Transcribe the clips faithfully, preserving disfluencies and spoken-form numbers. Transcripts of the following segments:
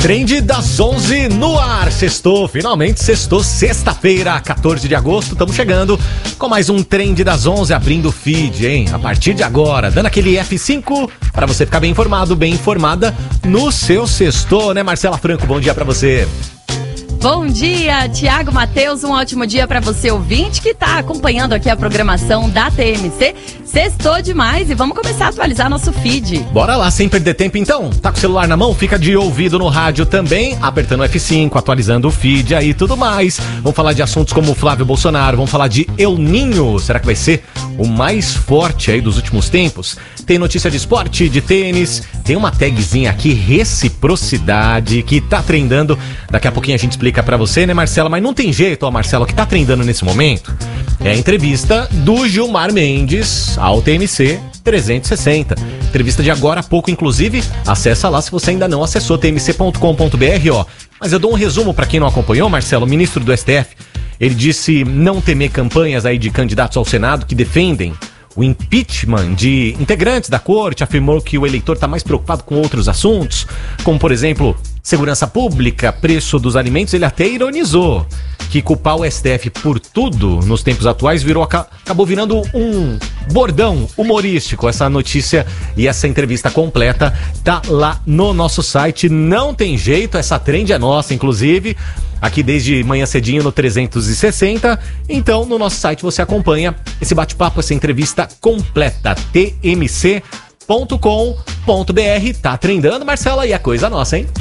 Trend das onze no ar, sextou, finalmente sextou, sexta-feira, quatorze de agosto, estamos chegando com mais um Trend das onze, abrindo o feed, hein? A partir de agora, dando aquele F cinco para você ficar bem informado, bem informada no seu sextou, né, Marcela Franco? Bom dia para você. Bom dia, Tiago Matheus, um ótimo dia para você ouvinte que está acompanhando aqui a programação da T M C. Sextou demais e vamos começar a atualizar nosso feed. Bora lá, sem perder tempo então. Tá com o celular na mão? Fica de ouvido no rádio também, apertando o F cinco, atualizando o feed aí e tudo mais. Vamos falar de assuntos como Flávio Bolsonaro, vamos falar de El Ninho. Será que vai ser o mais forte aí dos últimos tempos? Tem notícia de esporte, de tênis, tem uma tagzinha aqui, reciprocidade, que tá trendando. Daqui a pouquinho a gente explica pra você, né, Marcela? Mas não tem jeito, ó, Marcela, o que tá trendando nesse momento é a entrevista do Gilmar Mendes ao T M C trezentos e sessenta. Entrevista de agora há pouco, inclusive, acessa lá se você ainda não acessou, t m c ponto com ponto b r, ó. Mas eu dou um resumo pra quem não acompanhou, Marcelo. O ministro do S T F, ele disse não temer campanhas aí de candidatos ao Senado que defendem o impeachment de integrantes da corte, afirmou que o eleitor está mais preocupado com outros assuntos, como, por exemplo, segurança pública, preço dos alimentos. Ele até ironizou que culpar o S T F por tudo nos tempos atuais virou, acabou virando um bordão humorístico. Essa notícia e essa entrevista completa tá lá no nosso site. Não tem jeito, essa trend é nossa, inclusive, aqui desde manhã cedinho no trezentos e sessenta. Então, no nosso site você acompanha esse bate-papo, essa entrevista completa. t m c ponto com ponto b r. Tá trendando, Marcela, e é coisa nossa, hein?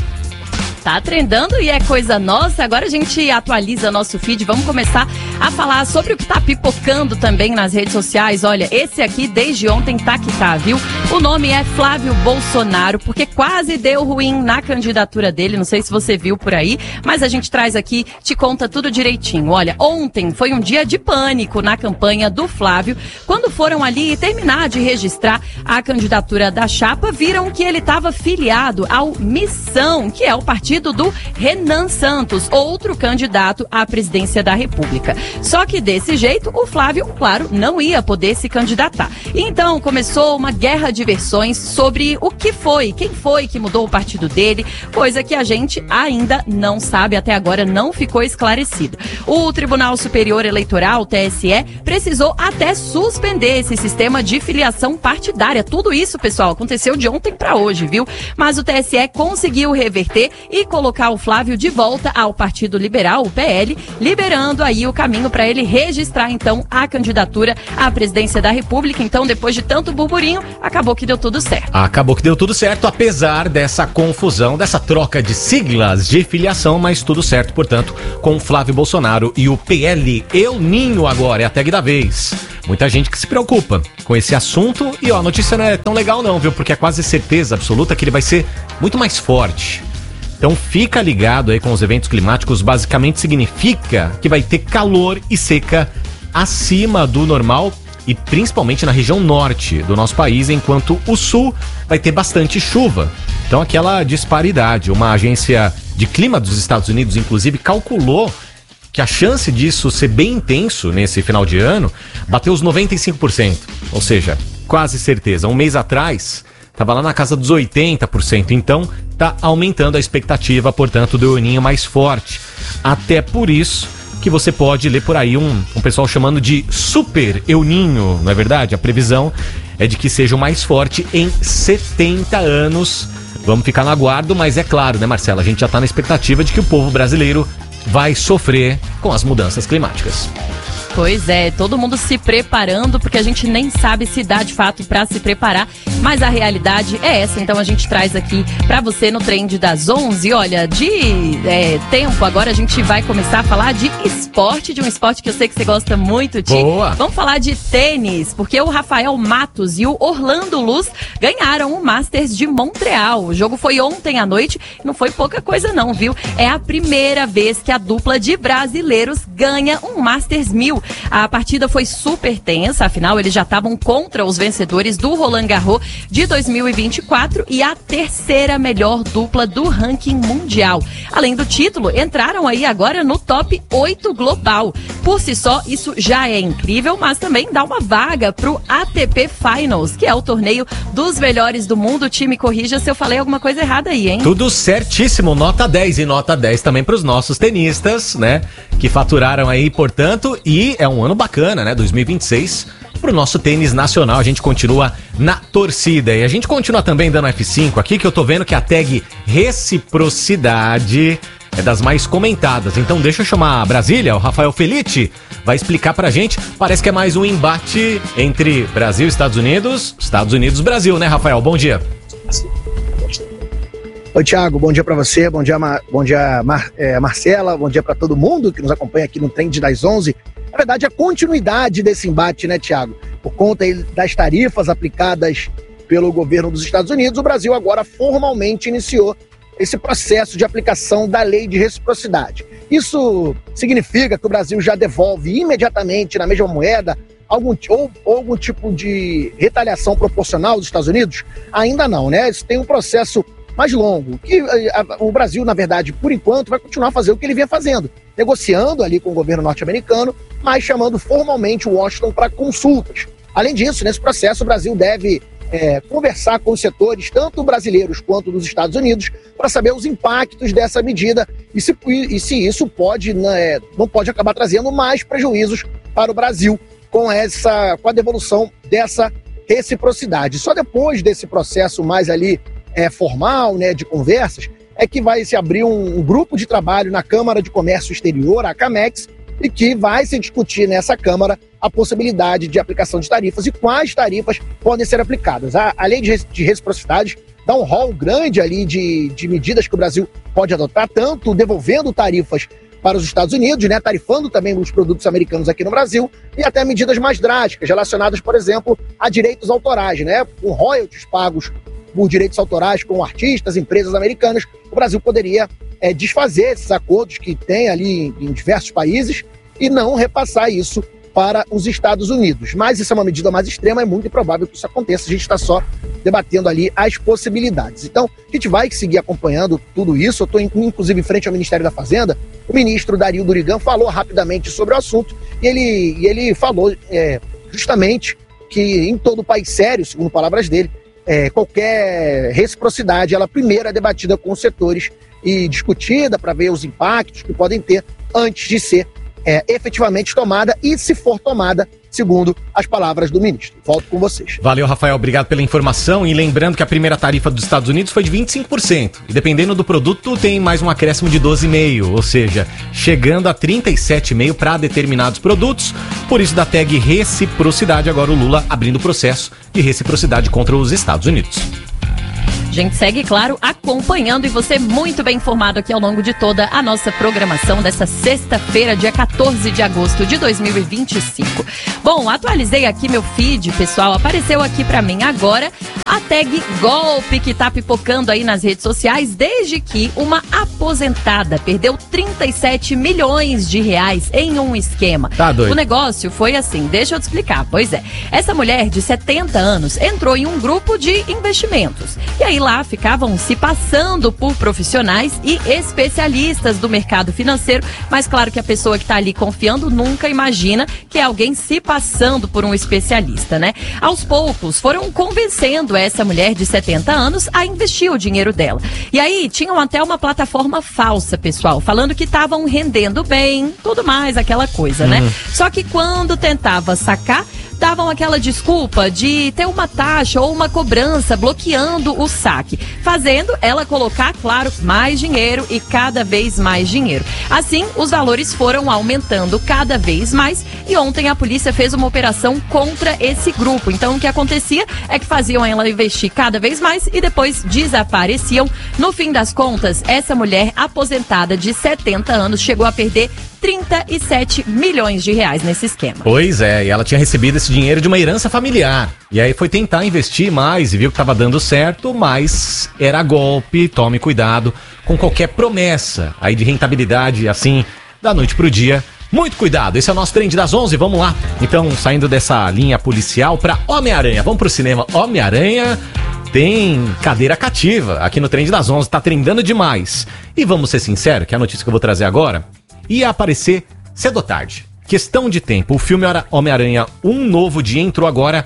Tá trendando e é coisa nossa. Agora a gente atualiza nosso feed. Vamos começar a falar sobre o que tá pipocando também nas redes sociais. Olha, esse aqui desde ontem tá que tá, viu? O nome é Flávio Bolsonaro, porque quase deu ruim na candidatura dele. Não sei se você viu por aí, mas a gente traz aqui, te conta tudo direitinho. Olha, ontem foi um dia de pânico na campanha do Flávio. Quando foram ali terminar de registrar a candidatura da chapa, viram que ele estava filiado ao Missão, que é o partido do Renan Santos, outro candidato à presidência da República. Só que desse jeito, o Flávio, claro, não ia poder se candidatar. Então começou uma guerra de versões sobre o que foi, quem foi que mudou o partido dele, coisa que a gente ainda não sabe, até agora não ficou esclarecido. O Tribunal Superior Eleitoral, T S E, precisou até suspender esse sistema de filiação partidária. Tudo isso, pessoal, aconteceu de ontem para hoje, viu? Mas o T S E conseguiu reverter e colocar o Flávio de volta ao Partido Liberal, o P L, liberando aí o caminho para ele registrar, então, a candidatura à presidência da República. Então, depois de tanto burburinho, acabou que deu tudo certo. Acabou que deu tudo certo, apesar dessa confusão, dessa troca de siglas de filiação, mas tudo certo, portanto, com o Flávio Bolsonaro e o P L. El Ninho agora é a tag da vez. Muita gente que se preocupa com esse assunto e, ó, a notícia não é tão legal não, viu? Porque é quase certeza absoluta que ele vai ser muito mais forte. Então fica ligado aí com os eventos climáticos. Basicamente significa que vai ter calor e seca acima do normal e principalmente na região norte do nosso país, enquanto o sul vai ter bastante chuva. Então aquela disparidade. Uma agência de clima dos Estados Unidos, inclusive, calculou que a chance disso ser bem intenso nesse final de ano bateu os noventa e cinco por cento. Ou seja, quase certeza. Um mês atrás estava lá na casa dos oitenta por cento. Então tá aumentando a expectativa, portanto, do El Ninho mais forte. Até por isso que você pode ler por aí um, um pessoal chamando de Super El Ninho, não é verdade? A previsão é de que seja o mais forte em setenta anos. Vamos ficar no aguardo, mas é claro, né, Marcela? A gente já tá na expectativa de que o povo brasileiro vai sofrer com as mudanças climáticas. Pois é, todo mundo se preparando, porque a gente nem sabe se dá de fato para se preparar, mas a realidade é essa. Então a gente traz aqui para você no Trend das onze. Olha, de é, tempo agora a gente vai começar a falar de esporte, de um esporte que eu sei que você gosta muito, Ti. Boa! Vamos falar de tênis, porque o Rafael Matos e o Orlando Luz ganharam o Masters de Montreal. O jogo foi ontem à noite, não foi pouca coisa não, viu? É a primeira vez que a dupla de brasileiros ganha um Masters mil. viu? A partida foi super tensa, afinal eles já estavam contra os vencedores do Roland Garros de dois mil e vinte e quatro e a terceira melhor dupla do ranking mundial. Além do título, entraram aí agora no top oito global. Por si só, isso já é incrível, mas também dá uma vaga pro A T P Finals, que é o torneio dos melhores do mundo. O time corrija se eu falei alguma coisa errada aí, hein? Tudo certíssimo, nota dez e nota dez também pros nossos tenistas, né? Que faturaram aí, portanto, e é um ano bacana, né? dois mil e vinte e seis, pro nosso tênis nacional. A gente continua na torcida e a gente continua também dando F cinco aqui, que eu tô vendo que a tag reciprocidade é das mais comentadas. Então deixa eu chamar a Brasília, o Rafael Felitti vai explicar pra gente. Parece que é mais um embate entre Brasil e Estados Unidos, Estados Unidos e Brasil, né, Rafael? Bom dia. Oi, Thiago, bom dia pra você, bom dia, Mar... bom dia Mar... é, Marcela, bom dia pra todo mundo que nos acompanha aqui no Trend das onze. Na verdade, a continuidade desse embate, né, Thiago? Por conta das tarifas aplicadas pelo governo dos Estados Unidos, o Brasil agora formalmente iniciou esse processo de aplicação da lei de reciprocidade. Isso significa que o Brasil já devolve imediatamente na mesma moeda algum, ou, ou algum tipo de retaliação proporcional dos Estados Unidos? Ainda não, né? Isso tem um processo mais longo, que a, a, o Brasil, na verdade, por enquanto, vai continuar a fazer o que ele vinha fazendo, negociando ali com o governo norte-americano, mas chamando formalmente o Washington para consultas. Além disso, nesse processo, o Brasil deve é, conversar com os setores, tanto brasileiros quanto dos Estados Unidos, para saber os impactos dessa medida e se, e se isso pode, né, não pode acabar trazendo mais prejuízos para o Brasil com, essa, com a devolução dessa reciprocidade. Só depois desse processo mais ali É, formal, né, de conversas, é que vai se abrir um, um grupo de trabalho na Câmara de Comércio Exterior, a CAMEX, e que vai se discutir nessa Câmara a possibilidade de aplicação de tarifas e quais tarifas podem ser aplicadas. A, a lei de, de reciprocidade dá um rol grande ali de, de medidas que o Brasil pode adotar, tanto devolvendo tarifas para os Estados Unidos, né, tarifando também os produtos americanos aqui no Brasil, e até medidas mais drásticas, relacionadas, por exemplo, a direitos autorais, né, com royalties pagos por direitos autorais com artistas, empresas americanas. O Brasil poderia é, desfazer esses acordos que tem ali em, em diversos países e não repassar isso para os Estados Unidos. Mas isso é uma medida mais extrema, é muito improvável que isso aconteça. A gente está só debatendo ali as possibilidades. Então, a gente vai seguir acompanhando tudo isso. Eu estou, inclusive, em frente ao Ministério da Fazenda. O ministro Dario Durigan falou rapidamente sobre o assunto e ele, e ele falou é, justamente que em todo país sério, segundo palavras dele, É, qualquer reciprocidade, ela primeiro é debatida com os setores e discutida para ver os impactos que podem ter antes de ser é, efetivamente tomada e, se for tomada, segundo as palavras do ministro. Volto com vocês. Valeu, Rafael, obrigado pela informação. E lembrando que a primeira tarifa dos Estados Unidos foi de vinte e cinco por cento. E dependendo do produto, tem mais um acréscimo de doze vírgula cinco por cento, ou seja, chegando a trinta e sete vírgula cinco por cento para determinados produtos. Por isso, da tag reciprocidade, agora o Lula abrindo o processo de reciprocidade contra os Estados Unidos. A gente segue, claro, acompanhando e você muito bem informado aqui ao longo de toda a nossa programação dessa sexta-feira, dia quatorze de agosto de dois mil e vinte e cinco. Bom, atualizei aqui meu feed, pessoal, apareceu aqui pra mim agora a tag golpe que tá pipocando aí nas redes sociais desde que uma aposentada perdeu trinta e sete milhões de reais em um esquema. Tá doido. O negócio foi assim, deixa eu te explicar. Pois é, essa mulher de setenta anos entrou em um grupo de investimentos. E aí lá ficavam se passando por profissionais e especialistas do mercado financeiro, mas claro que a pessoa que está ali confiando nunca imagina que é alguém se passando por um especialista, né? Aos poucos foram convencendo essa mulher de setenta anos a investir o dinheiro dela. E aí tinham até uma plataforma falsa, pessoal, falando que estavam rendendo bem, tudo mais, aquela coisa, né? Uhum. Só que quando tentava sacar, davam aquela desculpa de ter uma taxa ou uma cobrança bloqueando o saque, fazendo ela colocar, claro, mais dinheiro e cada vez mais dinheiro. Assim, os valores foram aumentando cada vez mais e ontem a polícia fez uma operação contra esse grupo. Então, o que acontecia é que faziam ela investir cada vez mais e depois desapareciam. No fim das contas, essa mulher aposentada de setenta anos chegou a perder trinta e sete milhões de reais nesse esquema. Pois é, e ela tinha recebido esse dinheiro de uma herança familiar. E aí foi tentar investir mais e viu que estava dando certo, mas era golpe. Tome cuidado com qualquer promessa aí de rentabilidade, assim, da noite pro dia. Muito cuidado, esse é o nosso Trend das onze, vamos lá. Então, saindo dessa linha policial pra Homem-Aranha, vamos pro cinema. Homem-Aranha tem cadeira cativa aqui no Trend das onze, tá trendando demais. E vamos ser sinceros, que é a notícia que eu vou trazer agora ia aparecer cedo ou tarde. Questão de tempo, o filme Homem-Aranha Um Novo Dia entrou agora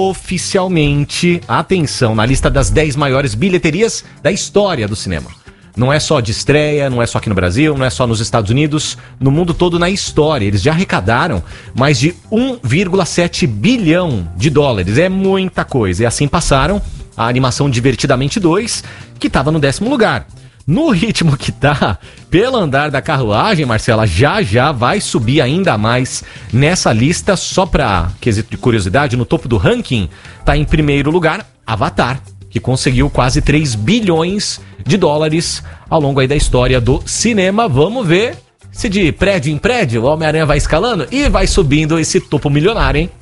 oficialmente, atenção, na lista das dez maiores bilheterias da história do cinema. Não é só de estreia, não é só aqui no Brasil, não é só nos Estados Unidos, no mundo todo na história. Eles já arrecadaram mais de um vírgula sete bilhão de dólares. É muita coisa. E assim passaram a animação Divertidamente dois, que estava no décimo lugar. No ritmo que tá, pelo andar da carruagem, Marcela, já já vai subir ainda mais nessa lista. Só pra quesito de curiosidade, no topo do ranking, tá em primeiro lugar Avatar, que conseguiu quase três bilhões de dólares ao longo aí da história do cinema. Vamos ver se de prédio em prédio o Homem-Aranha vai escalando e vai subindo esse topo milionário, hein?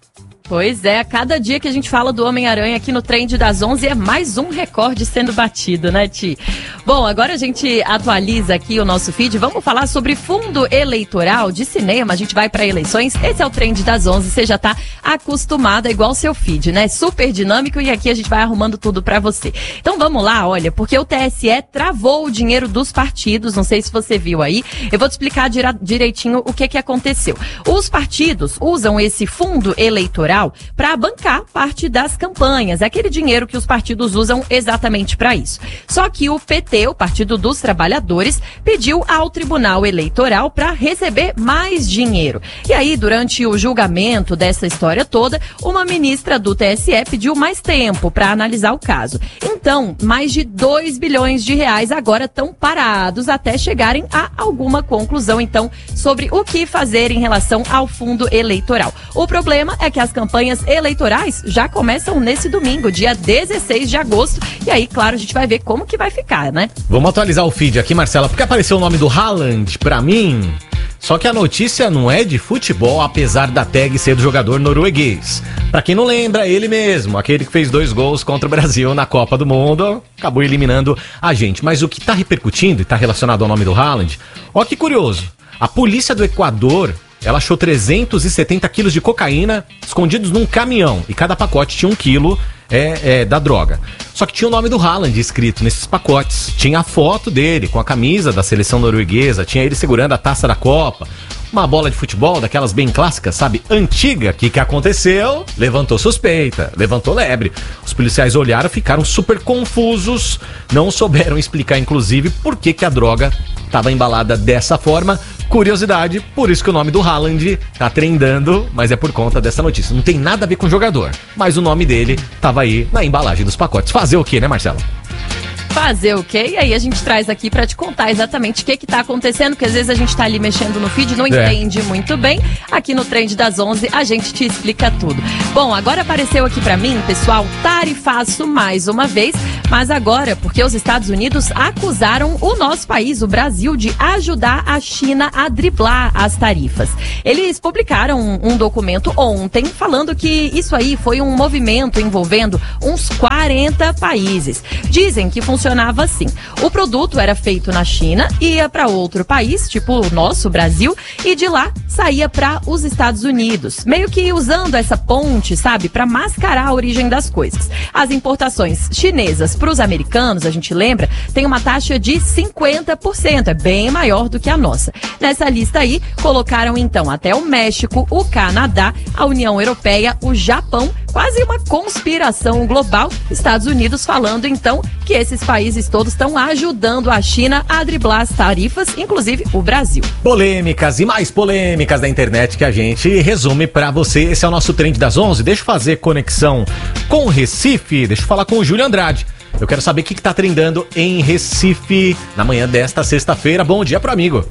Pois é, a cada dia que a gente fala do Homem-Aranha aqui no Trend das onze é mais um recorde sendo batido, né, Ti? Bom, agora a gente atualiza aqui o nosso feed. Vamos falar sobre fundo eleitoral de cinema. A gente vai para eleições. Esse é o Trend das onze. Você já tá acostumado, é igual o seu feed, né? Super dinâmico e aqui a gente vai arrumando tudo para você. Então vamos lá, olha, porque o T S E travou o dinheiro dos partidos. Não sei se você viu aí. Eu vou te explicar direitinho o que que aconteceu. Os partidos usam esse fundo eleitoral para bancar parte das campanhas, é aquele dinheiro que os partidos usam exatamente para isso. Só que o P T, o Partido dos Trabalhadores, pediu ao Tribunal Eleitoral para receber mais dinheiro. E aí, durante o julgamento dessa história toda, uma ministra do T S E pediu mais tempo para analisar o caso. Então, mais de dois bilhões de reais agora estão parados até chegarem a alguma conclusão, então, sobre o que fazer em relação ao fundo eleitoral. O problema é que as campanhas eleitorais já começam nesse domingo, dia dezesseis de agosto. E aí, claro, a gente vai ver como que vai ficar, né? Vamos atualizar o feed aqui, Marcela, porque apareceu o nome do Haaland pra mim. Só que a notícia não é de futebol, apesar da tag ser do jogador norueguês. Pra quem não lembra, ele mesmo, aquele que fez dois gols contra o Brasil na Copa do Mundo, acabou eliminando a gente. Mas o que tá repercutindo e tá relacionado ao nome do Haaland, ó que curioso, a polícia do Equador, ela achou trezentos e setenta quilos de cocaína escondidos num caminhão. E cada pacote tinha um quilo é, é, da droga. Só que tinha o nome do Haaland escrito nesses pacotes. Tinha a foto dele com a camisa da seleção norueguesa. Tinha ele segurando a taça da Copa. Uma bola de futebol, daquelas bem clássicas, sabe? Antiga. O que, que aconteceu? Levantou suspeita, levantou lebre. Os policiais olharam, ficaram super confusos. Não souberam explicar, inclusive, por que, que a droga estava embalada dessa forma. Curiosidade, por isso que o nome do Haaland tá trendando, mas é por conta dessa notícia. Não tem nada a ver com o jogador, mas o nome dele tava aí na embalagem dos pacotes. Fazer o quê, né, Marcela? Fazer o quê? E aí a gente traz aqui pra te contar exatamente o que que tá acontecendo, porque às vezes a gente tá ali mexendo no feed, não É. entende muito bem. Aqui no Trend das onze a gente te explica tudo. Bom, agora apareceu aqui pra mim, pessoal, tarifaço mais uma vez, mas agora porque os Estados Unidos acusaram o nosso país, o Brasil, de ajudar a China a driblar as tarifas. Eles publicaram um, um documento ontem falando que isso aí foi um movimento envolvendo uns quarenta países. Dizem que funcionava assim. O produto era feito na China, ia para outro país, tipo o nosso, Brasil, e de lá saía para os Estados Unidos. Meio que usando essa ponte, sabe, para mascarar a origem das coisas. As importações chinesas para os americanos, a gente lembra, tem uma taxa de cinquenta por cento, é bem maior do que a nossa. Nessa lista aí, colocaram então até o México, o Canadá, a União Europeia, o Japão, quase uma conspiração global. Estados Unidos falando então que esses países todos estão ajudando a China a driblar as tarifas, inclusive o Brasil. Polêmicas e mais polêmicas da internet que a gente resume pra você. Esse é o nosso Trend das onze. Deixa eu fazer conexão com Recife. Deixa eu falar com o Júlio Andrade. Eu quero saber o que, que tá trendando em Recife na manhã desta sexta-feira. Bom dia pro amigo.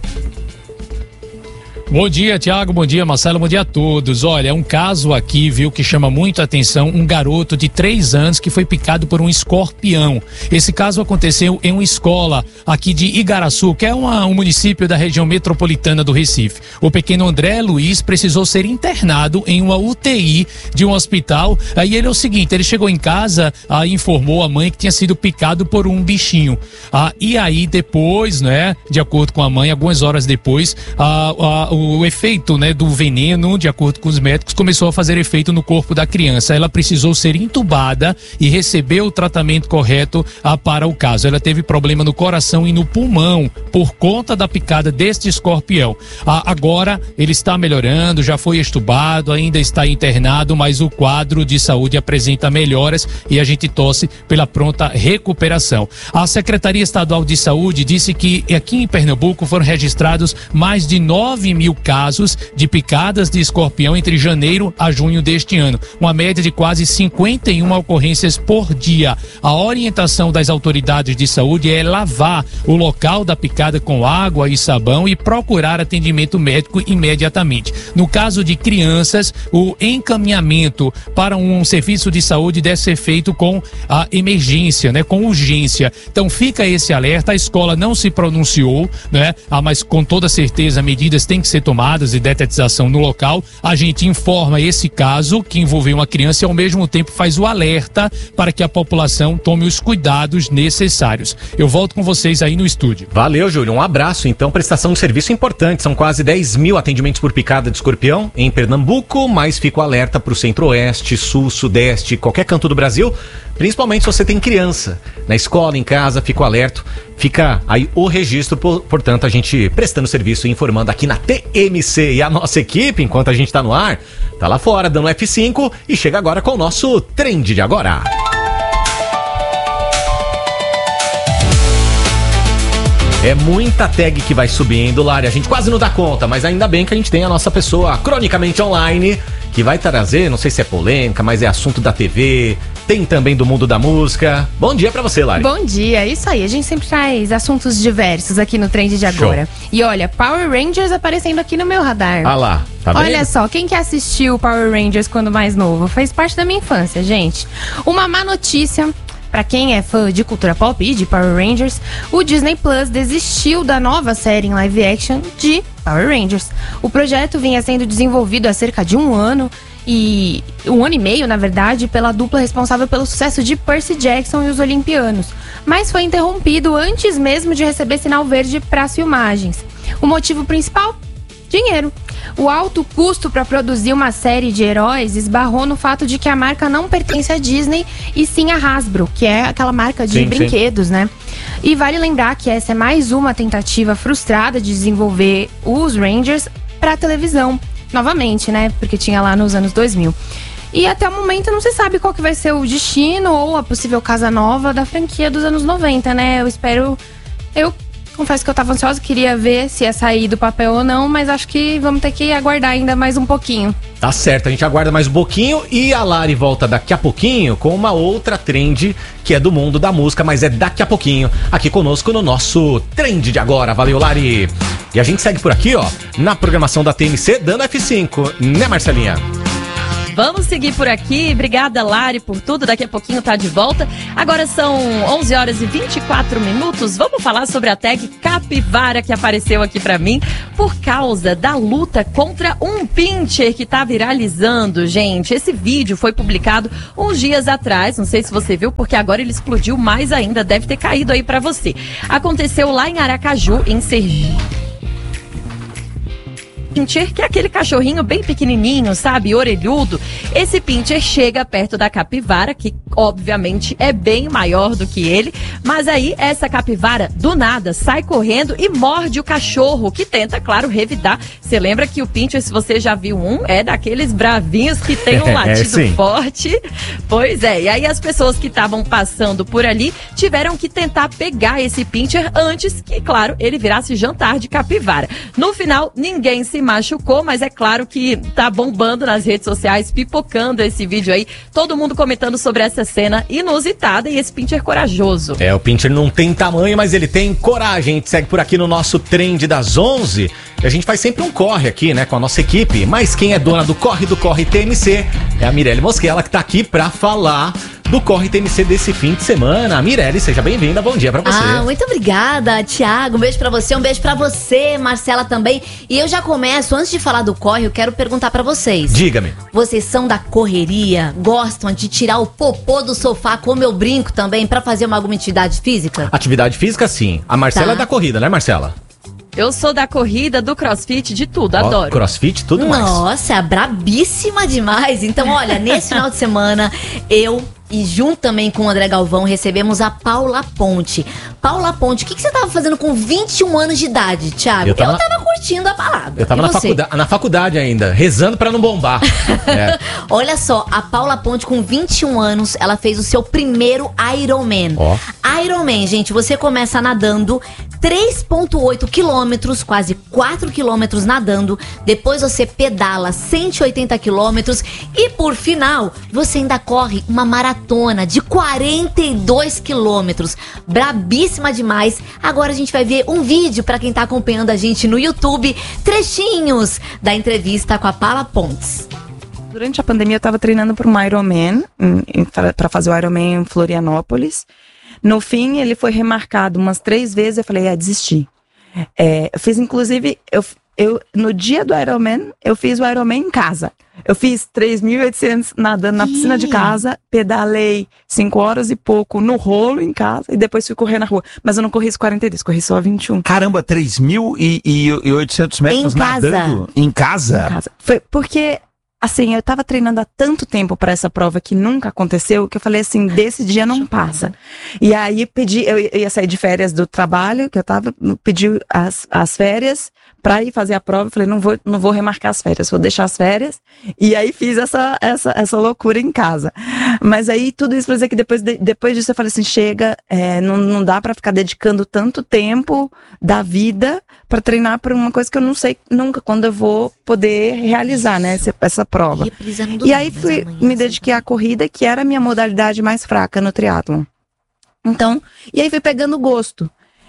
Bom dia, Tiago, bom dia, Marcelo, bom dia a todos. Olha, é um caso aqui, viu, que chama muito a atenção, um garoto de três anos que foi picado por um escorpião. Esse caso aconteceu em uma escola aqui de Igaraçu, que é uma, um município da região metropolitana do Recife. O pequeno André Luiz precisou ser internado em uma U T I de um hospital. Aí ele é o seguinte, ele chegou em casa e informou a mãe que tinha sido picado por um bichinho. Ah, e aí depois, né, de acordo com a mãe, algumas horas depois, ah, ah, o o efeito, né, do veneno, de acordo com os médicos, começou a fazer efeito no corpo da criança. Ela precisou ser entubada e receber o tratamento correto ah, para o caso. Ela teve problema no coração e no pulmão por conta da picada deste escorpião. Ah, agora ele está melhorando, já foi estubado, ainda está internado, mas o quadro de saúde apresenta melhoras e a gente torce pela pronta recuperação. A Secretaria Estadual de Saúde disse que aqui em Pernambuco foram registrados mais de nove mil casos de picadas de escorpião entre janeiro a junho deste ano, uma média de quase cinquenta e uma ocorrências por dia. A orientação das autoridades de saúde é lavar o local da picada com água e sabão e procurar atendimento médico imediatamente. No caso de crianças, o encaminhamento para um serviço de saúde deve ser feito com a emergência, né, com urgência. Então fica esse alerta, a escola não se pronunciou, né, ah, mas com toda certeza medidas têm que ser tomadas de detetização no local. A gente informa esse caso que envolveu uma criança e ao mesmo tempo faz o alerta para que a população tome os cuidados necessários. Eu volto com vocês aí no estúdio. Valeu, Júlio. Um abraço. Então, prestação de serviço importante. São quase dez mil atendimentos por picada de escorpião em Pernambuco, mas fica o alerta para o centro-oeste, sul, sudeste, qualquer canto do Brasil, principalmente se você tem criança. Na escola, em casa, fica o alerta. Fica aí o registro, portanto, a gente prestando serviço e informando aqui na T M C. E a nossa equipe, enquanto a gente tá no ar, tá lá fora dando F cinco e chega agora com o nosso Trend de Agora. É muita tag que vai subindo, Lari, a gente quase não dá conta, mas ainda bem que a gente tem a nossa pessoa cronicamente online, que vai trazer, não sei se é polêmica, mas é assunto da T V, tem também do mundo da música. Bom dia pra você, Lari. Bom dia, isso aí, a gente sempre traz assuntos diversos aqui no Trend de Agora. Show. E olha, Power Rangers aparecendo aqui no meu radar. Ah lá, tá vendo? Olha só, quem que assistiu Power Rangers quando mais novo? Fez parte da minha infância, gente. Uma má notícia... Pra quem é fã de cultura pop e de Power Rangers, o Disney Plus desistiu da nova série em live action de Power Rangers. O projeto vinha sendo desenvolvido há cerca de um ano, e um ano e meio, na verdade, pela dupla responsável pelo sucesso de Percy Jackson e os Olimpianos, mas foi interrompido antes mesmo de receber sinal verde para as filmagens. O motivo principal? Dinheiro. O alto custo para produzir uma série de heróis esbarrou no fato de que a marca não pertence à Disney e sim à Hasbro, que é aquela marca de sim, brinquedos, sim. né? E vale lembrar que essa é mais uma tentativa frustrada de desenvolver os Rangers para televisão, novamente, né? Porque tinha lá nos anos dois mil. E até o momento não se sabe qual que vai ser o destino ou a possível casa nova da franquia dos anos noventa, né? Eu espero... Eu confesso que eu tava ansiosa, queria ver se ia sair do papel ou não, mas acho que vamos ter que aguardar ainda mais um pouquinho. Tá certo, a gente aguarda mais um pouquinho e a Lari volta daqui a pouquinho com uma outra trend que é do mundo da música, mas é daqui a pouquinho, aqui conosco no nosso Trend de Agora. Valeu, Lari! E a gente segue por aqui, ó, na programação da T M C, dando F cinco, né, Marcelinha? Vamos seguir por aqui. Obrigada, Lari, por tudo. Daqui a pouquinho tá de volta. Agora são onze horas e vinte e quatro minutos. Vamos falar sobre a tag capivara que apareceu aqui pra mim por causa da luta contra um pincher que tá viralizando, gente. Esse vídeo foi publicado uns dias atrás. Não sei se você viu, porque agora ele explodiu mais ainda. Deve ter caído aí pra você. Aconteceu lá em Aracaju, em Sergipe. Pincher, que é aquele cachorrinho bem pequenininho, sabe, orelhudo. Esse pincher chega perto da capivara, que obviamente é bem maior do que ele, mas aí essa capivara do nada sai correndo e morde o cachorro, que tenta, claro, revidar. Você lembra que o pincher, se você já viu um, é daqueles bravinhos que tem um latido é, forte. Pois é, e aí as pessoas que estavam passando por ali tiveram que tentar pegar esse pincher antes que, claro, ele virasse jantar de capivara. No final, ninguém se machucou, mas é claro que tá bombando nas redes sociais, pipocando esse vídeo aí, todo mundo comentando sobre essa cena inusitada e esse pincher corajoso. É, o pincher não tem tamanho, mas ele tem coragem. A gente segue por aqui no nosso Trend das onze e a gente faz sempre um corre aqui, né, com a nossa equipe, mas quem é dona do Corre do Corre T M C é a Mirelle Mosquela, que tá aqui pra falar do Corre T M C desse fim de semana. Mirelle, seja bem-vinda, bom dia pra você. Ah, muito obrigada, Thiago, um beijo pra você, um beijo pra você, Marcela também. E eu já começo, antes de falar do corre, eu quero perguntar pra vocês. Diga-me. Vocês são da correria, gostam de tirar o popô do sofá, como eu brinco também, pra fazer uma alguma atividade física? Atividade física, sim. A Marcela tá. é da corrida, né, Marcela? Eu sou da corrida, do crossfit, de tudo, Ó, adoro. crossfit, tudo mais. Nossa, brabíssima demais. Então, olha, nesse final de semana, eu e junto também com o André Galvão recebemos a Paula Ponte. Paula Ponte, o que, que você tava fazendo com vinte e um anos de idade, Thiago? Eu tava- eu tava curtindo a balada. Eu tava E na, você? faculda- na faculdade ainda, rezando pra não bombar. É. Olha só, a Paula Ponte, com vinte e um anos, ela fez o seu primeiro Ironman. Ó. Ironman, gente, você começa nadando três vírgula oito quilômetros, quase quatro quilômetros nadando. Depois você pedala cento e oitenta quilômetros. E por final, você ainda corre uma maratona de quarenta e dois quilômetros. Brabíssima demais. Agora a gente vai ver um vídeo pra quem tá acompanhando a gente no YouTube. Trechinhos da entrevista com a Paula Pontes. Durante a pandemia eu estava treinando para um Ironman, para fazer o Ironman em Florianópolis. No fim, ele foi remarcado umas três vezes, eu falei, ah, desisti. É, eu fiz, inclusive, eu, eu, no dia do Ironman, eu fiz o Ironman em casa. Eu fiz três mil e oitocentos nadando na piscina de casa, pedalei cinco horas e pouco no rolo em casa e depois fui correr na rua. Mas eu não corri os quarenta e dois, corri só vinte e um. Caramba, três mil e oitocentos metros Em casa. nadando em casa? Em casa. Foi porque, assim, eu tava treinando há tanto tempo pra essa prova que nunca aconteceu, que eu falei assim, desse dia não passa. E aí pedi, eu ia sair de férias do trabalho, que eu tava, pedi as, as férias pra ir fazer a prova. Eu falei, não vou, não vou remarcar as férias, vou deixar as férias. E aí fiz essa, essa, essa loucura em casa. Mas aí tudo isso pra dizer que depois, de, depois disso eu falei assim, chega, é, não, não dá pra ficar dedicando tanto tempo da vida pra treinar pra uma coisa que eu não sei nunca quando eu vou poder realizar, né, essa, essa prova. Reprisando E aí domingo, fui, mas amanhã me dediquei à corrida, que era a minha modalidade mais fraca no triatlon. Então, e aí fui pegando gosto.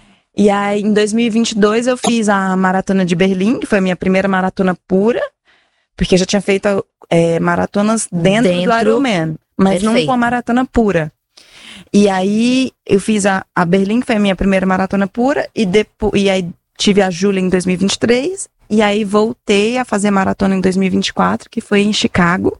E aí, em dois mil e vinte e dois, eu fiz a Maratona de Berlim, que foi a minha primeira maratona pura, porque eu já tinha feito é, maratonas dentro, Dentro. do Ironman, mas Perfeito. não com a maratona pura. E aí, eu fiz a, a Berlim, que foi a minha primeira maratona pura, e, depois, e aí tive a Júlia em dois mil e vinte e três, e aí voltei a fazer maratona em dois mil e vinte e quatro, que foi em Chicago.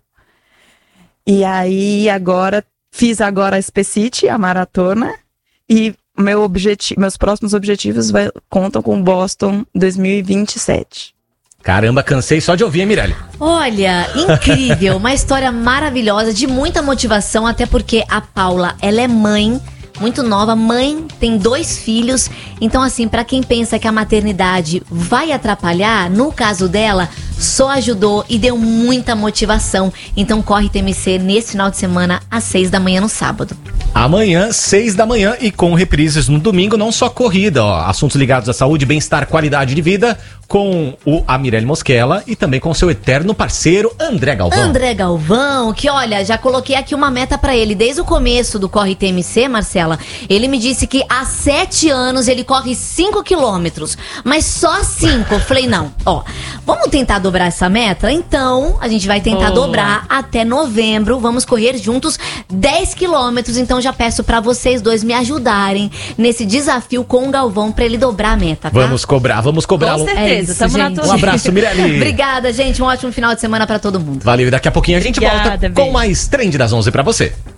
E aí, agora, fiz agora a Spacity, a maratona, e meu objetivo, meus próximos objetivos vai, contam com Boston dois mil e vinte e sete. Caramba, cansei só de ouvir, hein, Mirelle? Olha, incrível, uma história maravilhosa, de muita motivação, até porque a Paula, ela é mãe, muito nova, mãe, tem dois filhos, então assim, pra quem pensa que a maternidade vai atrapalhar, no caso dela, só ajudou e deu muita motivação. Então corre T M C nesse final de semana, às seis da manhã no sábado. Amanhã, seis da manhã e com reprises no domingo, não só corrida, ó, assuntos ligados à saúde, bem-estar, qualidade de vida, com o a Mirelle Mosquela e também com seu eterno parceiro André Galvão. André Galvão, que olha, já coloquei aqui uma meta pra ele desde o começo do Corre T M C, Marcela. Ele me disse que há sete anos ele corre cinco quilômetros, mas só cinco. Eu falei, não, ó, vamos tentar dobrar essa meta? Então, a gente vai tentar Boa. dobrar até novembro. Vamos correr juntos dez quilômetros. Então, já peço pra vocês dois me ajudarem nesse desafio com o Galvão pra ele dobrar a meta, tá? Vamos cobrar, vamos cobrar. Com certeza, É isso, tamo na gente. torcida. Um abraço, Mirelle. Obrigada, gente. Um ótimo final de semana pra todo mundo. Valeu, e daqui a pouquinho a gente Obrigada, volta beijo. com mais Trend das onze pra você.